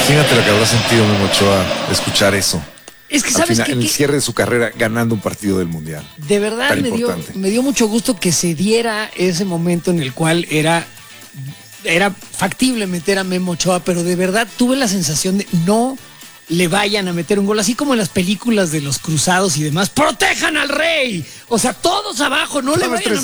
Imagínate lo que habrá sentido Memo Ochoa escuchar eso. Es que sabes que en el cierre de su carrera ganando un partido del Mundial. De verdad me dio mucho gusto que se diera ese momento en el cual era factible meter a Memo Ochoa, pero de verdad tuve la sensación de no le vayan a meter un gol, así como en las películas de los cruzados y demás. ¡Protejan al rey! O sea, todos abajo, no le vayan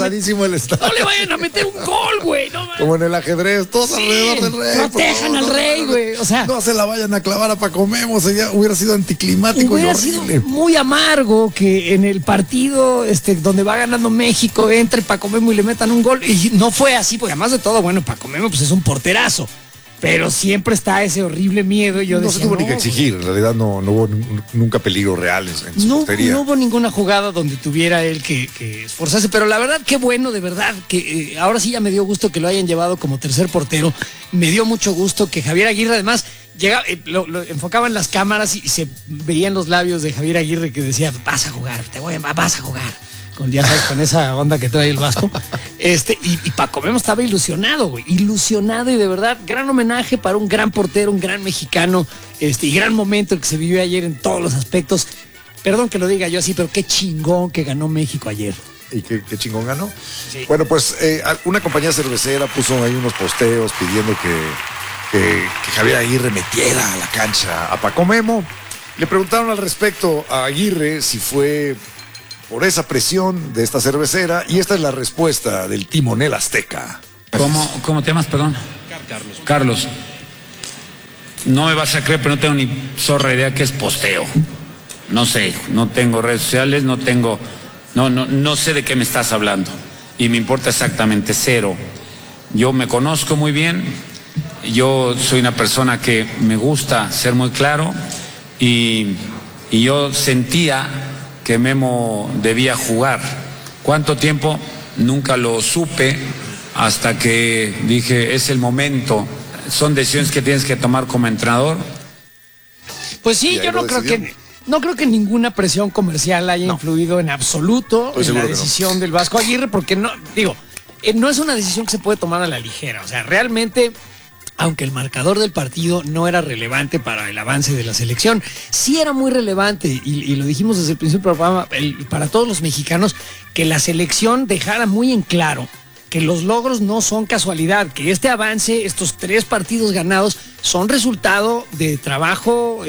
a meter un gol, güey. No, como en el ajedrez, todos alrededor del rey. Protejan al rey, güey. O sea, no se la vayan a clavar a Paco Memo, hubiera sido anticlimático y horrible. Hubiera sido muy amargo que en el partido donde va ganando México entre Paco Memo y le metan un gol. Y no fue así, porque además de todo, bueno, Paco Memo pues es un porterazo. Pero siempre está ese horrible miedo. Y yo no decía, se tuvo ni que exigir. En realidad no hubo nunca peligro real en su portería. No hubo ninguna jugada donde tuviera él que esforzarse. Pero la verdad, qué bueno, de verdad, que ahora sí ya me dio gusto que lo hayan llevado como tercer portero. Me dio mucho gusto que Javier Aguirre, además, llegaba, lo enfocaban las cámaras y se veían los labios de Javier Aguirre que decía, vas a jugar, vas a jugar. Ya sabes, con esa onda que trae el Vasco. Y Paco Memo estaba ilusionado, güey. Ilusionado y de verdad, gran homenaje para un gran portero, un gran mexicano, y gran momento el que se vivió ayer en todos los aspectos. Perdón que lo diga yo así, pero qué chingón que ganó México ayer. ¿Y qué chingón ganó? Sí. Bueno, pues una compañía cervecera puso ahí unos posteos pidiendo que Javier Aguirre metiera a la cancha a Paco Memo. Le preguntaron al respecto a Aguirre si fue por esa presión de esta cervecera, y esta es la respuesta del timonel azteca. ¿Cómo te llamas, perdón? Carlos. No me vas a creer, pero no tengo ni zorra idea qué es posteo. No sé, no tengo redes sociales, no sé de qué me estás hablando. Y me importa exactamente cero. Yo me conozco muy bien, yo soy una persona que me gusta ser muy claro, y yo sentía que Memo debía jugar. ¿Cuánto tiempo? Nunca lo supe hasta que dije, es el momento. Son decisiones que tienes que tomar como entrenador. Pues sí, yo no creo que ninguna presión comercial haya influido en absoluto en la decisión del Vasco Aguirre, porque no es una decisión que se puede tomar a la ligera. O sea, realmente, aunque el marcador del partido no era relevante para el avance de la selección, sí era muy relevante, y lo dijimos desde el principio del programa, para todos los mexicanos, que la selección dejara muy en claro que los logros no son casualidad, que este avance, estos 3 partidos ganados, son resultado de trabajo,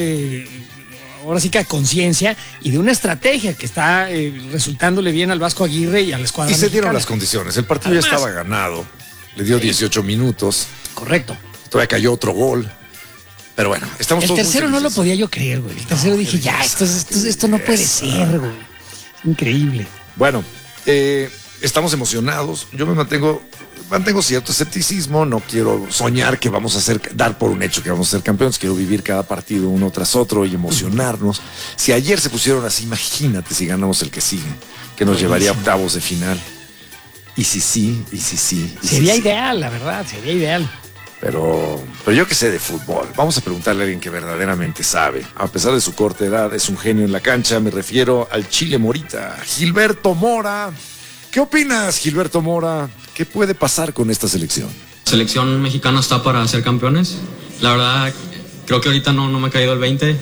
ahora sí que a conciencia, y de una estrategia que está resultándole bien al Vasco Aguirre y a la escuadra mexicana. Y se dieron las condiciones, el partido ya estaba ganado, le dio 18 minutos. Correcto. Todavía cayó otro gol. Pero bueno, estamos todos muy felices. El tercero no lo podía yo creer, güey. El tercero dije, ya, esto no puede ser, güey. Increíble. Bueno, estamos emocionados. Yo me mantengo cierto escepticismo. No quiero soñar que vamos a dar por un hecho que vamos a ser campeones. Quiero vivir cada partido uno tras otro y emocionarnos. Si ayer se pusieron así, imagínate si ganamos el que sigue, que nos llevaría a octavos de final. Y si sí. Sería ideal, la verdad, sería ideal. Pero yo que sé de fútbol, vamos a preguntarle a alguien que verdaderamente sabe. A pesar de su corta edad, es un genio en la cancha. Me refiero al Chile Morita, Gilberto Mora. ¿Qué opinas, Gilberto Mora? ¿Qué puede pasar con esta selección? La selección mexicana está para ser campeones. La verdad, creo que ahorita no me ha caído el 20.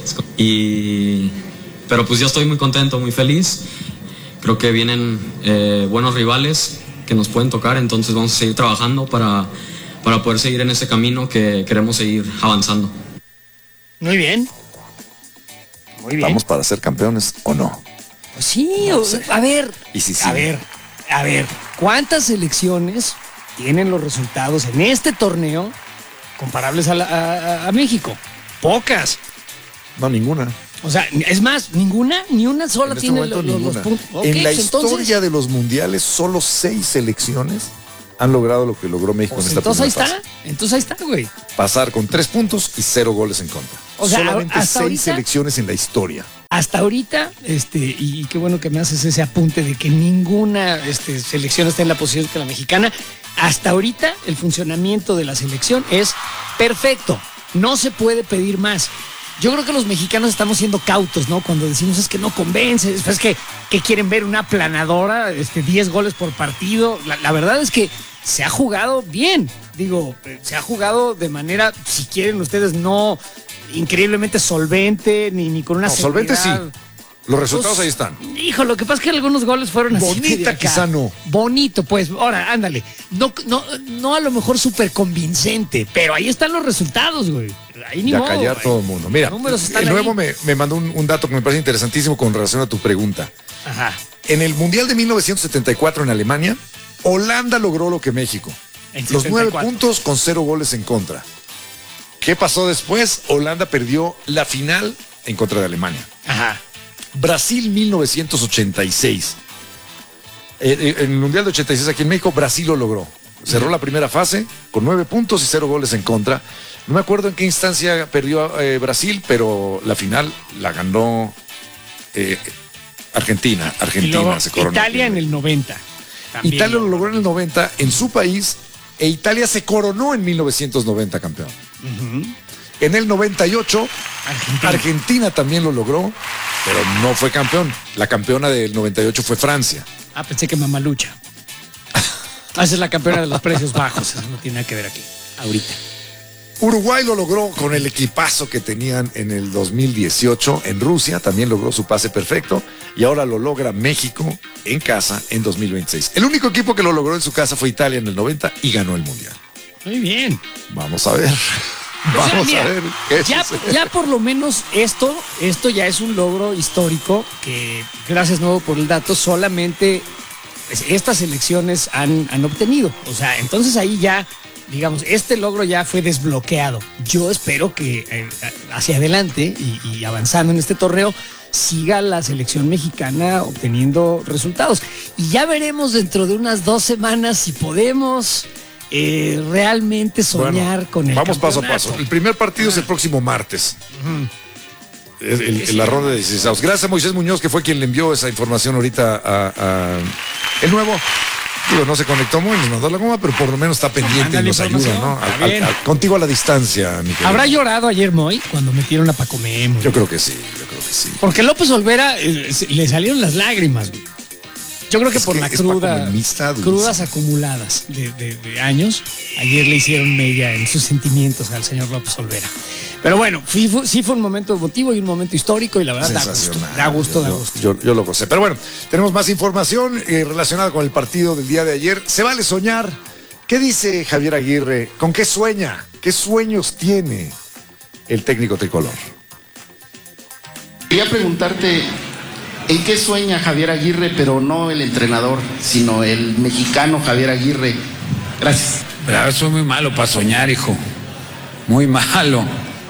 Pero pues yo estoy muy contento, muy feliz. Creo que vienen buenos rivales que nos pueden tocar, entonces vamos a seguir trabajando para poder seguir en ese camino que queremos seguir avanzando. Muy bien. ¿Vamos para ser campeones o no? Pues sí, no sé. A ver. ¿Y si sí? A ver, ¿cuántas selecciones tienen los resultados en este torneo comparables a México? Pocas. No, ninguna. O sea, es más, ni una sola tiene los puntos. Okay, en la historia de los mundiales, solo 6 selecciones han logrado lo que logró México en esta primera fase. Entonces ahí está, güey. Pasar con 3 puntos y 0 goles en contra. O sea, solamente 6 selecciones en la historia. Hasta ahorita, y qué bueno que me haces ese apunte de que ninguna selección está en la posición que la mexicana. Hasta ahorita el funcionamiento de la selección es perfecto. No se puede pedir más. Yo creo que los mexicanos estamos siendo cautos, ¿no? Cuando decimos es que no convence, es que quieren ver una aplanadora, 10 goles por partido. La verdad es que se ha jugado bien. Digo, se ha jugado de manera, si quieren ustedes, no increíblemente solvente, ni con una solvente sí. seguridad. Los resultados ahí están. Hijo, lo que pasa es que algunos goles fueron así. Bonita, quizá no. Bonito, pues. Ahora, ándale. No a lo mejor súper convincente, pero ahí están los resultados, güey. Ahí ni ya modo, callar güey. todo el mundo. Mira, el nuevo me mandó un dato que me parece interesantísimo con relación a tu pregunta. Ajá. En el Mundial de 1974 en Alemania, Holanda logró lo que México. Los 9 puntos con 0 goles en contra. ¿Qué pasó después? Holanda perdió la final en contra de Alemania. Ajá. Brasil 1986. En el Mundial de 86 aquí en México, Brasil lo logró. Cerró la primera fase con 9 puntos y 0 goles en contra. No me acuerdo en qué instancia perdió Brasil, pero la final la ganó Argentina. Argentina se coronó. Italia en el 90. Italia lo logró en el 90 en su país e Italia se coronó en 1990 campeón. En el 98, Argentina también lo logró, pero no fue campeón. La campeona del 98 fue Francia. Ah, pensé que Mamalucha. Esa es la campeona de los precios bajos. Eso no tiene nada que ver aquí, ahorita. Uruguay lo logró con el equipazo que tenían en el 2018 en Rusia. También logró su pase perfecto. Y ahora lo logra México en casa en 2026. El único equipo que lo logró en su casa fue Italia en el 90 y ganó el Mundial. Muy bien. Vamos a ver. Vamos a ver. Ya por lo menos esto ya es un logro histórico que, gracias nuevo por el dato, solamente estas elecciones han obtenido. O sea, entonces ahí ya, digamos, este logro ya fue desbloqueado. Yo espero que hacia adelante y avanzando en este torneo siga la selección mexicana obteniendo resultados. Y ya veremos dentro de unas 2 semanas si podemos realmente soñar con el vamos paso a campeonato. paso. El primer partido es el próximo martes. La ronda de 16. Gracias a Moisés Muñoz, que fue quien le envió esa información ahorita a el nuevo. Digo, no se conectó muy, nos mandó la goma, pero por lo menos está pendiente y nos ayuda, ¿no? Contigo a la distancia, mi querido. ¿Habrá llorado ayer Moy cuando metieron a Paco Memo? Yo creo que sí. Porque López Olvera le salieron las lágrimas, güey. Yo creo que por la crudas acumuladas de años, ayer le hicieron mella en sus sentimientos al señor López Olvera. Pero bueno, sí fue un momento emotivo y un momento histórico y la verdad da gusto. Yo lo gocé. Pero bueno, tenemos más información relacionada con el partido del día de ayer. ¿Se vale soñar? ¿Qué dice Javier Aguirre? ¿Con qué sueña? ¿Qué sueños tiene el técnico tricolor? Quería preguntarte, ¿en qué sueña Javier Aguirre, pero no el entrenador, sino el mexicano Javier Aguirre? Gracias. Soy muy malo para soñar, hijo. Muy malo.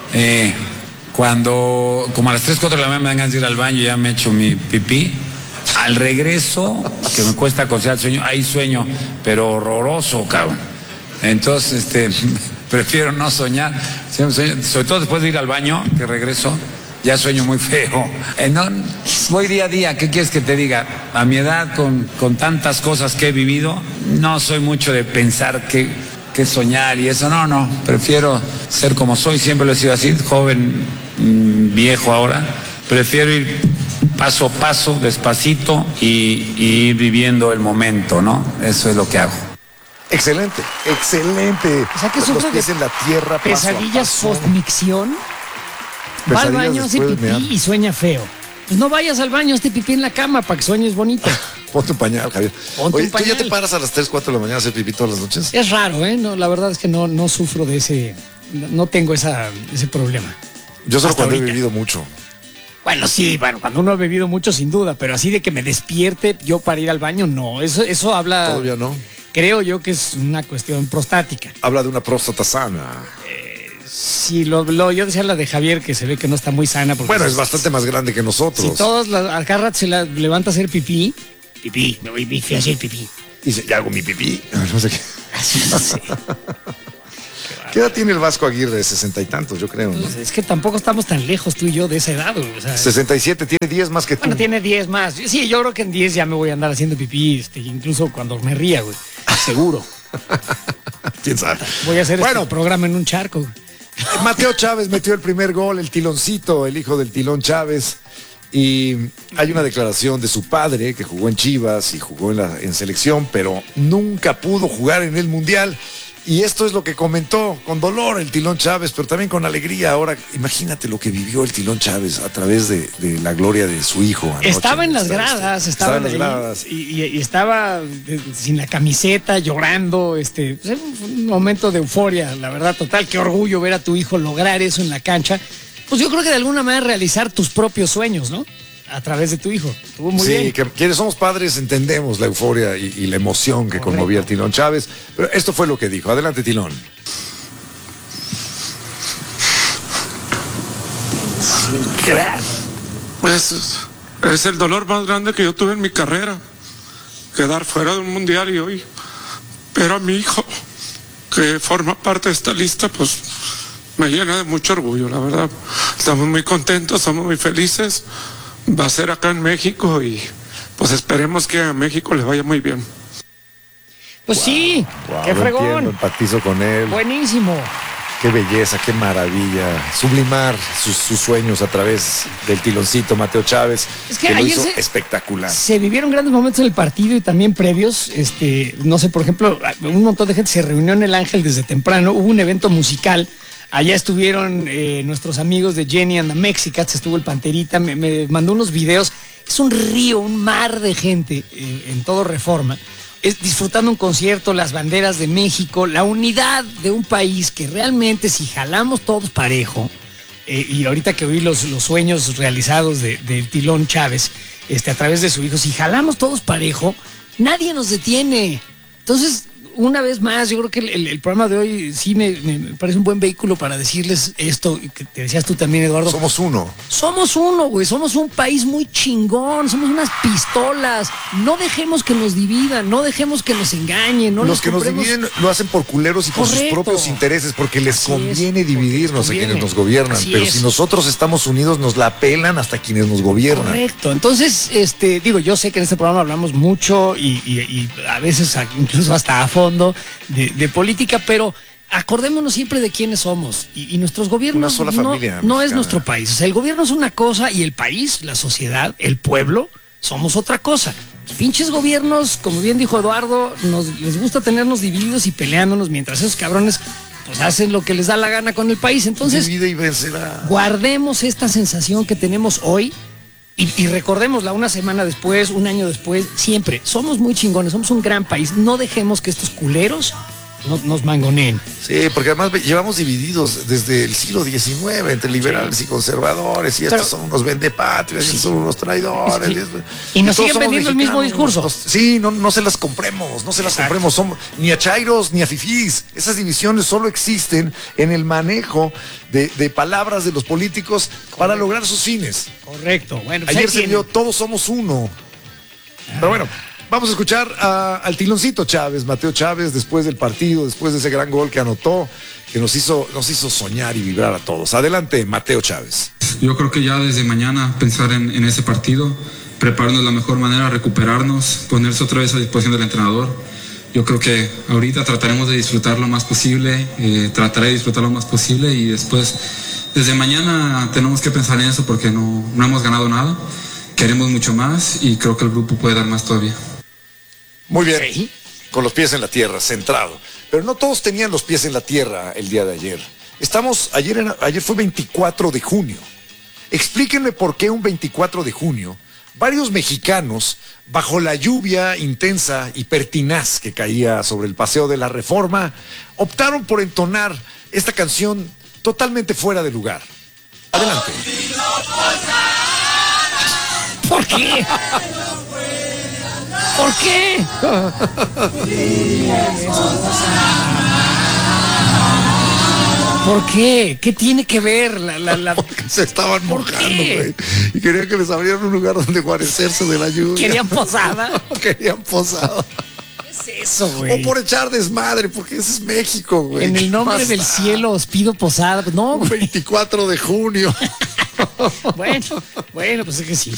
Cuando, como a las 3, 4 de la mañana me dan ganas de ir al baño, ya me echo mi pipí. Al regreso, que me cuesta conciliar el sueño, ahí sueño, pero horroroso, cabrón. Entonces, prefiero no soñar. Sobre todo después de ir al baño, que regreso, ya sueño muy feo. Voy día a día, ¿qué quieres que te diga? A mi edad, con tantas cosas que he vivido, no soy mucho de pensar que soñar y eso, no, prefiero ser como soy, siempre lo he sido así, joven, viejo ahora, prefiero ir paso a paso, despacito y ir viviendo el momento, ¿no? Eso es lo que hago. Excelente. O sea que los pies en la tierra, pesadillas post-micción, va al baño, hace pipí y sueña feo. Pues no vayas al baño, hazte pipí en la cama para que sueñes bonito. Ponte un pañal, Javier. Oye, ¿tú ya te paras a las 3, 4 de la mañana a hacer pipí todas las noches? Es raro, ¿eh? No, la verdad es que no sufro de ese, no tengo ese problema. Yo solo cuando he bebido mucho. Bueno, sí, cuando uno ha bebido mucho sin duda, pero así de que me despierte yo para ir al baño, no. Eso habla... Todavía no. Creo yo que es una cuestión prostática. Habla de una próstata sana. Sí, yo decía la de Javier, que se ve que no está muy sana. Porque bueno, es bastante más grande que nosotros. Si todos al Carrat se la levanta a hacer pipí, me voy a hacer pipí. Dice, ya hago mi pipí. No sé qué. Sí. ¿Qué edad tiene el Vasco Aguirre? 60 y tantos, yo creo, ¿no? Pues es que tampoco estamos tan lejos tú y yo de esa edad, güey. O sea, 67, tiene 10 más que tú. Bueno, tiene 10 más. Sí, yo creo que en 10 ya me voy a andar haciendo pipí, incluso cuando me ría, güey. Seguro. ¿Quién sabe? Voy a hacer este programa en un charco, güey. Mateo Chávez metió el primer gol, el Tiloncito, el hijo del Tilón Chávez. Y hay una declaración de su padre, que jugó en Chivas y jugó en selección, pero nunca pudo jugar en el Mundial. Y esto es lo que comentó con dolor el Tilón Chávez, pero también con alegría. Ahora, imagínate lo que vivió el Tilón Chávez a través de la gloria de su hijo. Anoche, estaba en las gradas, estaba en las gradas. Y estaba sin la camiseta, llorando. Fue un momento de euforia, la verdad, total. Qué orgullo ver a tu hijo lograr eso en la cancha. Pues yo creo que de alguna manera realizar tus propios sueños, ¿no? A través de tu hijo. Estuvo muy bien. Sí, que quienes somos padres entendemos la euforia y la emoción que conmovía al Tilón Chávez. Pero esto fue lo que dijo. Adelante, Tilón. Pues es el dolor más grande que yo tuve en mi carrera. Quedar fuera de un mundial y hoy. Pero a mi hijo, que forma parte de esta lista, pues me llena de mucho orgullo, la verdad. Estamos muy contentos, somos muy felices. Va a ser acá en México y pues esperemos que a México le vaya muy bien. Pues sí, qué fregón. Entiendo, empatizo con él. Buenísimo. Qué belleza, qué maravilla. Sublimar sus sueños a través del Tiloncito Mateo Chávez. Es que lo ayer hizo espectacular. Se vivieron grandes momentos en el partido y también previos. No sé, por ejemplo, un montón de gente se reunió en el Ángel desde temprano. Hubo un evento musical. Allá estuvieron nuestros amigos de Jenny and the Mexicats, estuvo el Panterita, me mandó unos videos. Es un río, un mar de gente en todo Reforma. Disfrutando un concierto, las banderas de México, la unidad de un país que realmente si jalamos todos parejo, y ahorita que oí los sueños realizados del Tilón Chávez, a través de su hijo, si jalamos todos parejo, nadie nos detiene. Entonces, una vez más, yo creo que el programa de hoy sí me parece un buen vehículo para decirles esto, que te decías tú también, Eduardo. Somos uno. Somos uno, güey. Somos un país muy chingón. Somos unas pistolas. No dejemos que nos dividan, no dejemos que nos engañen. No Los que nos dividen lo hacen por culeros y por sus propios intereses, porque les conviene dividirnos a quienes nos gobiernan. Pero si nosotros estamos unidos, nos la pelan hasta quienes nos gobiernan. Correcto. Entonces, yo sé que en este programa hablamos mucho y a veces incluso hasta a fondo de política, pero acordémonos siempre de quiénes somos y nuestros gobiernos. Una sola familia no es nuestro país. O sea, el gobierno es una cosa y el país, la sociedad, el pueblo, somos otra cosa. Pinches gobiernos, como bien dijo Eduardo, les gusta tenernos divididos y peleándonos mientras esos cabrones pues hacen lo que les da la gana con el país. Entonces, divide y vencerá. Guardemos esta sensación que tenemos hoy. Y recordémosla una semana después, un año después, siempre. Somos muy chingones, somos un gran país. No dejemos que estos culeros nos mangoneen. Sí, porque además llevamos divididos desde el siglo XIX entre liberales y conservadores, y estos son unos vendepatrias, y estos son unos traidores. Y nos siguen vendiendo el mismo discurso. Sí, no se las compremos, compremos. Ni a chairos ni a fifís. Esas divisiones solo existen en el manejo de palabras de los políticos para lograr sus fines. Correcto. Bueno, pues ayer se vio, todos somos uno. Pero bueno, vamos a escuchar al Tiloncito Chávez, Mateo Chávez, después del partido, después de ese gran gol que anotó, que nos hizo soñar y vibrar a todos. Adelante, Mateo Chávez. Yo creo que ya desde mañana pensar en ese partido, prepararnos de la mejor manera, recuperarnos, ponerse otra vez a disposición del entrenador. Yo creo que ahorita trataremos de disfrutar lo más posible, trataré de disfrutar lo más posible y después, desde mañana tenemos que pensar en eso porque no hemos ganado nada, queremos mucho más y creo que el grupo puede dar más todavía. Muy bien, ¿sí? Con los pies en la tierra, centrado. Pero no todos tenían los pies en la tierra el día de ayer. Ayer fue 24 de junio. Explíquenme por qué un 24 de junio varios mexicanos, bajo la lluvia intensa y pertinaz que caía sobre el Paseo de la Reforma, optaron por entonar esta canción totalmente fuera de lugar. Adelante. ¿Por qué? ¿Por qué? ¿Por qué? ¿Qué tiene que ver Porque se estaban mojando, güey. Y querían que les abrieran un lugar donde guarecerse de la lluvia. ¿Querían posada? Querían posada. ¿Qué es eso, güey? O por echar desmadre, porque ese es México, güey. En el nombre del cielo os pido posada. No, güey. 24 de junio. Bueno, pues es que sí.